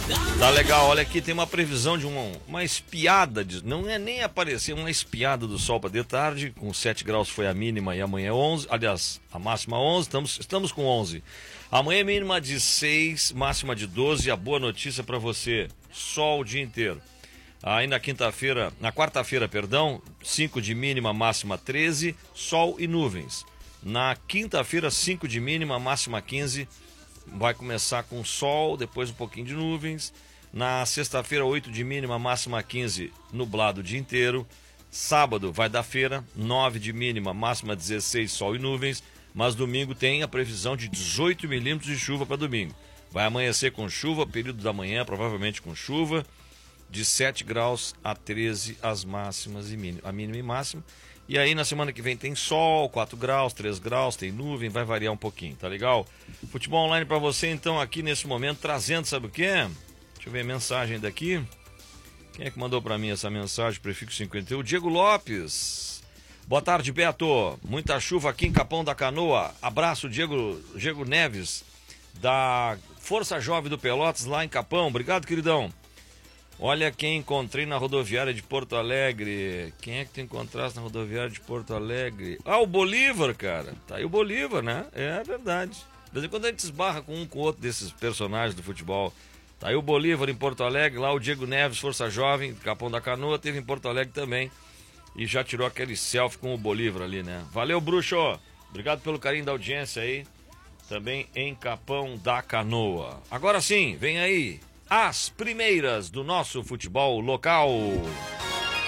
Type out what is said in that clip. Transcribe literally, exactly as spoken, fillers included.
Tá legal, olha aqui, tem uma previsão de uma, uma espiada, de, não é nem aparecer, uma espiada do sol para de tarde, com sete graus foi a mínima e amanhã é onze, aliás, a máxima onze, estamos, estamos com onze. Amanhã mínima de seis, máxima de doze, a boa notícia para você, sol o dia inteiro. Aí na quinta-feira, na quarta-feira, perdão, cinco de mínima, máxima treze, sol e nuvens. Na quinta-feira, cinco de mínima, máxima quinze, vai começar com sol, depois um pouquinho de nuvens. Na sexta-feira, oito de mínima, máxima quinze, nublado o dia inteiro. Sábado vai dar feira, nove de mínima, máxima dezesseis, sol e nuvens. Mas domingo tem a previsão de dezoito milímetros de chuva para domingo. Vai amanhecer com chuva, período da manhã, provavelmente com chuva, de sete graus a treze as máximas e mínima, a mínima e máxima. E aí na semana que vem tem sol, quatro graus, três graus, tem nuvem, vai variar um pouquinho, tá legal? Futebol online para você então aqui nesse momento, trazendo, sabe o quê? Deixa eu ver a mensagem daqui. Quem é que mandou para mim essa mensagem, prefixo cinquenta e um? Diego Lopes. Boa tarde, Beto. Muita chuva aqui em Capão da Canoa. Abraço, Diego, Diego Neves, da Força Jovem do Pelotas, lá em Capão. Obrigado, queridão. Olha quem encontrei na rodoviária de Porto Alegre. Quem é que tu encontraste na rodoviária de Porto Alegre? Ah, o Bolívar, cara. Tá aí o Bolívar, né? É verdade. De vez em quando a gente esbarra com um com o outro desses personagens do futebol. Tá aí o Bolívar em Porto Alegre, lá o Diego Neves, Força Jovem, Capão da Canoa, teve em Porto Alegre também. E já tirou aquele selfie com o Bolívar ali, né? Valeu, bruxo! Obrigado pelo carinho da audiência aí. Também em Capão da Canoa. Agora sim, vem aí as primeiras do nosso futebol local.